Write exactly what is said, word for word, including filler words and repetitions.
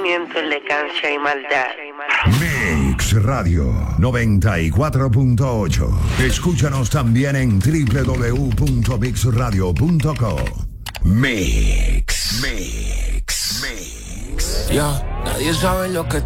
sentimiento, elegancia y maldad. Mix Radio noventa y cuatro punto ocho. Escúchanos también en doble u doble u doble u punto mix radio punto com. Mix, Mix, Mix. Ya, nadie sabe lo que